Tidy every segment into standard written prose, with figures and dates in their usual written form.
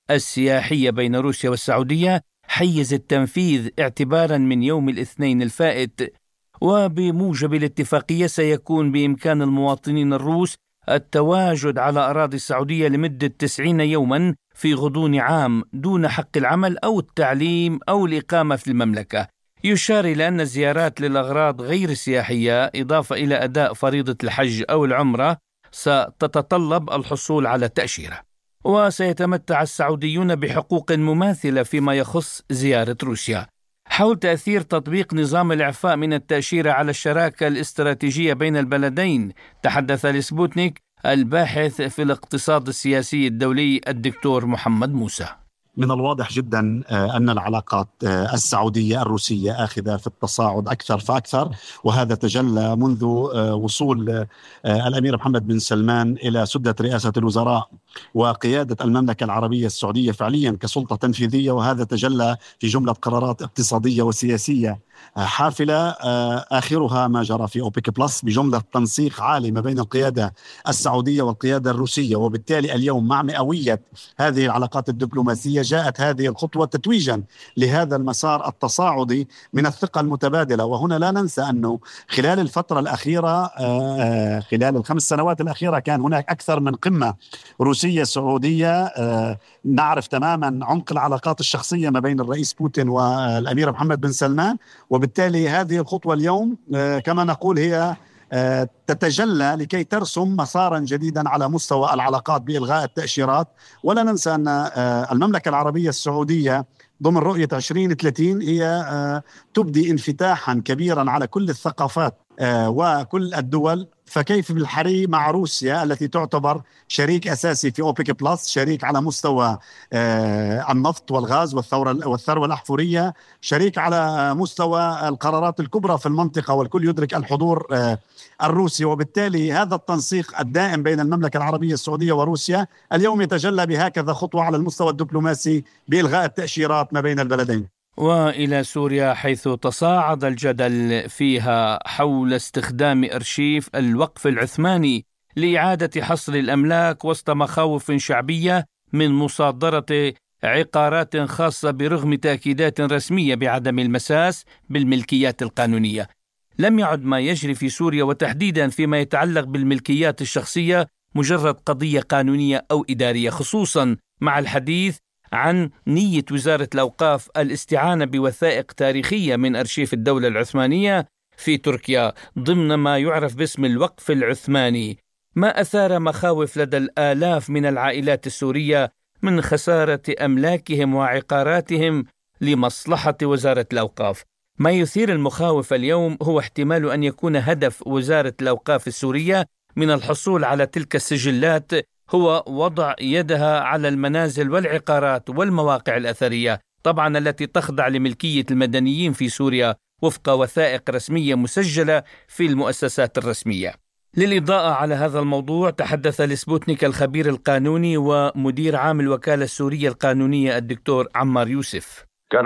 السياحية بين روسيا والسعودية حيز التنفيذ اعتبارا من يوم الاثنين الفائت. وبموجب الاتفاقية سيكون بإمكان المواطنين الروس التواجد على أراضي السعودية لمدة 90 يوما في غضون عام دون حق العمل أو التعليم أو الإقامة في المملكة. يشار إلى أن الزيارات للأغراض غير السياحية إضافة إلى أداء فريضة الحج أو العمرة ستتطلب الحصول على تأشيرة. وسيتمتع السعوديون بحقوق مماثلة فيما يخص زيارة روسيا. حول تأثير تطبيق نظام الإعفاء من التأشيرة على الشراكة الاستراتيجية بين البلدين تحدث لسبوتنيك الباحث في الاقتصاد السياسي الدولي الدكتور محمد موسى. من الواضح جدا أن العلاقات السعودية الروسية آخذة في التصاعد أكثر فأكثر، وهذا تجلى منذ وصول الأمير محمد بن سلمان إلى سدة رئاسة الوزراء وقيادة المملكة العربية السعودية فعليا كسلطة تنفيذية، وهذا تجلى في جملة قرارات اقتصادية وسياسية حافلة، آخرها ما جرى في أوبك بلس بجملة تنسيق عالي ما بين القيادة السعودية والقيادة الروسية. وبالتالي اليوم مع مئوية هذه العلاقات الدبلوماسية جاءت هذه الخطوة تتويجا لهذا المسار التصاعدي من الثقة المتبادلة. وهنا لا ننسى أنه خلال الفترة الأخيرة، خلال ال5 سنوات الأخيرة، كان هناك أكثر من قمة روسية سعودية. نعرف تماما عمق العلاقات الشخصية ما بين الرئيس بوتين والأمير محمد بن سلمان، وبالتالي هذه الخطوة اليوم كما نقول هي تتجلى لكي ترسم مسارا جديدا على مستوى العلاقات بإلغاء التأشيرات. ولا ننسى أن المملكة العربية السعودية ضمن رؤية 2030 هي تبدي انفتاحا كبيرا على كل الثقافات وكل الدول. فكيف بالحري مع روسيا التي تعتبر شريك أساسي في أوبك بلس، شريك على مستوى النفط والغاز والثروة الأحفورية، شريك على مستوى القرارات الكبرى في المنطقة، والكل يدرك الحضور الروسي. وبالتالي هذا التنسيق الدائم بين المملكة العربية السعودية وروسيا اليوم يتجلى بهكذا خطوة على المستوى الدبلوماسي بإلغاء التأشيرات ما بين البلدين. وإلى سوريا، حيث تصاعد الجدل فيها حول استخدام أرشيف الوقف العثماني لإعادة حصر الأملاك وسط مخاوف شعبية من مصادرة عقارات خاصة برغم تأكيدات رسمية بعدم المساس بالملكيات القانونية. لم يعد ما يجري في سوريا وتحديدا فيما يتعلق بالملكيات الشخصية مجرد قضية قانونية أو إدارية، خصوصا مع الحديث عن نية وزارة الأوقاف الاستعانة بوثائق تاريخية من أرشيف الدولة العثمانية في تركيا ضمن ما يعرف باسم الوقف العثماني، ما أثار مخاوف لدى الآلاف من العائلات السورية من خسارة أملاكهم وعقاراتهم لمصلحة وزارة الأوقاف. ما يثير المخاوف اليوم هو احتمال أن يكون هدف وزارة الأوقاف السورية من الحصول على تلك السجلات هو وضع يدها على المنازل والعقارات والمواقع الأثرية، طبعا التي تخضع لملكية المدنيين في سوريا وفق وثائق رسمية مسجلة في المؤسسات الرسمية. للإضاءة على هذا الموضوع تحدث لسبوتنيك الخبير القانوني ومدير عام الوكالة السورية القانونية الدكتور عمار يوسف. كانوا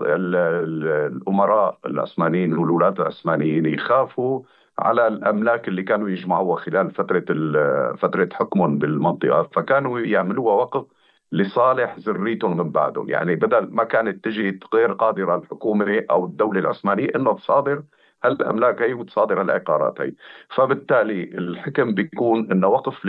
الأمراء العثمانيين والولاة العثمانيين يخافوا على الأملاك اللي كانوا يجمعوها خلال فترة حكمهم بالمنطقة، فكانوا يعملوها وقف لصالح ذريتهم من بعدهم. يعني بدل ما كانت تجي غير قادرة الحكومة أو الدولة العثمانية إنه تصادر هالأملاك هي وتصادر العقارات هي، فبالتالي الحكم بيكون إنه وقف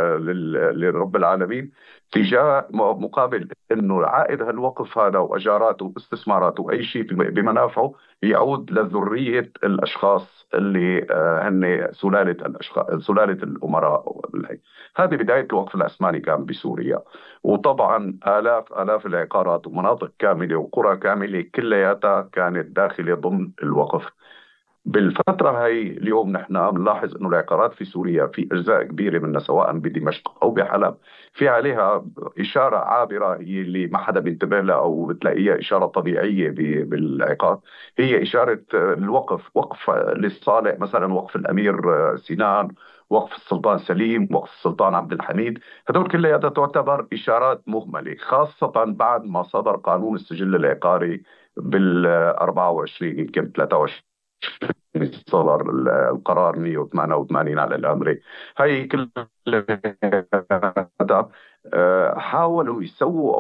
لرب العالمين تجاه مقابل إنه عائد هالوقف هذا وأجاراته واستثماراته وأي شيء بمنافعه يعود لذرية الأشخاص اللي هن سلالة الأمراء. هذه بداية الوقف العثماني كان بسوريا، وطبعا آلاف العقارات ومناطق كاملة وقرى كاملة كلياتها كانت داخلة ضمن الوقف. بالفترة هاي اليوم نحن بنلاحظ أنه العقارات في سوريا في أجزاء كبيرة منها سواء بدمشق أو بحلب في عليها إشارة عابرة هي اللي ما حدا بينتبه لها أو بتلاقيها إشارة طبيعية بالعقار، هي إشارة الوقف، وقف للصالح، مثلا وقف الأمير سنان، وقف السلطان سليم، وقف السلطان عبد الحميد. هذول كلها تعتبر إشارات مهملة، خاصة بعد ما صدر قانون السجل العقاري بال24 يمكن 23 صدر القرار 188 على الأمري. هاي كل حاولوا يسووا